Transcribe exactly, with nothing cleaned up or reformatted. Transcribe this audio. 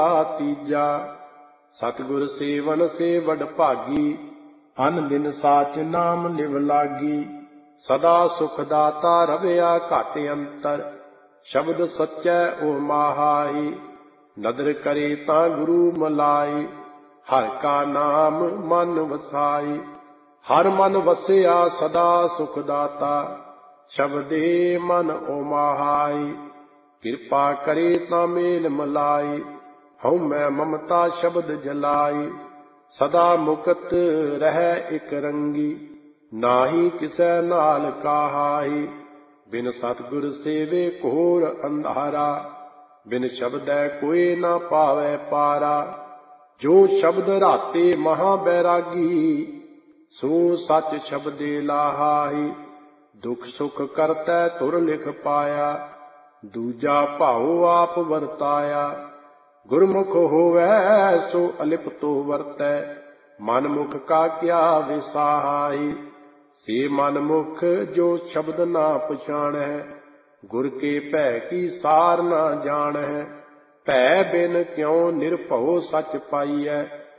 ਤੀਜਾ ਸਤਿਗੁਰ ਸੇਵਨ ਸੇ ਵਡ ਭਾਗੀ, ਅਨ ਦਿਨ ਸਾਚ ਨਾਮ ਲਿਵ ਲਾਗੀ। ਸਦਾ ਸੁਖ ਦਾਤਾ ਰਵਿਆ ਘਟ ਅੰਤਰ, ਸ਼ਬਦ ਸੱਚੈ ਓ ਮਾਹਾਈ। ਨਦਰ ਕਰੇ ਤਾਂ ਗੁਰੂ ਮਲਾਈ, ਹਰਿ ਕਾ ਨਾਮ ਮਨ ਵਸਾਈ। ਹਰ ਮਨ ਵਸਿਆ ਸਦਾ ਸੁਖ ਦਾਤਾ, ਸ਼ਬਦੇ ਮਨ ਓ ਮਾਹਾਈ। ਕਿਰਪਾ ਕਰੇ ਤਾਂ ਮੇਲ ਮਲਾਈ, ਹਉ ਮੈਂ ਮਮਤਾ ਸ਼ਬਦ ਜਲਾਈ। ਸਦਾ ਮੁਕਤ ਰਹਿ ਇਕ ਰੰਗੀ, ਨਾਹੀ ਕਿਸੈ ਨਾਲ ਕਾਹਾਈ। ਬਿਨ ਸਤਿਗੁਰ ਸੇਵੇ ਘੋਰ ਅੰਧਾਰਾ, ਬਿਨ ਸ਼ਬਦੈ ਕੋਇ ਨਾ ਪਾਵੈ ਪਾਰਾ। ਜੋ ਸ਼ਬਦ ਰਾਤੇ ਮਹਾ ਬੈਰਾਗੀ, ਸੋ ਸੱਚ ਸ਼ਬਦੇ ਲਾਹਾਈ। ਦੁਖ ਸੁਖ ਕਰਤੈ ਧੁਰ ਲਿਖ ਪਾਇਆ, ਦੂਜਾ ਭਾਉ ਆਪ ਵਰਤਾਇਆ। ਗੁਰਮੁਖ ਹੋਵੈ ਸੋ ਅਲਿਪਤੋ ਵਰਤੈ, ਮਨ ਮੁਖ ਕਾ ਕਿਆ ਵਿਸਾਹਾਈ। ਸੇ ਮਨ ਮੁਖ ਜੋ ਸ਼ਬਦ ਨਾ ਪਛਾਣੈ, ਗੁਰ ਕੇ ਭੈ ਕੀ ਸਾਰ ਨਾ ਜਾਣੈ। ਭੈ ਬਿਨ ਕਿਉ ਨਿਰਭਉ ਸੱਚ ਪਾਈਐ,